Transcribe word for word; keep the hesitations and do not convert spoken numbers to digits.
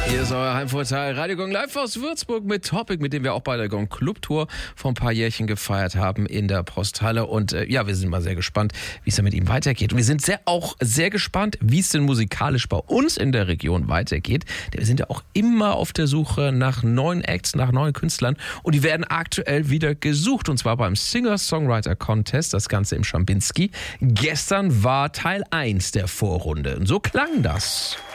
Hier ist euer Heimvorteil Radio Gong live aus Würzburg mit Topic, mit dem wir auch bei der Gong Club Tour vor ein paar Jährchen gefeiert haben in der Posthalle. Und äh, ja, wir sind mal sehr gespannt, wie es da mit ihm weitergeht. Und wir sind sehr, auch sehr gespannt, wie es denn musikalisch bei uns in der Region weitergeht. Denn wir sind ja auch immer auf der Suche nach neuen Acts, nach neuen Künstlern. Und die werden aktuell wieder gesucht. Und zwar beim Singer-Songwriter-Contest, das Ganze im Schambinski. Gestern war Teil eins der Vorrunde. Und so klang das.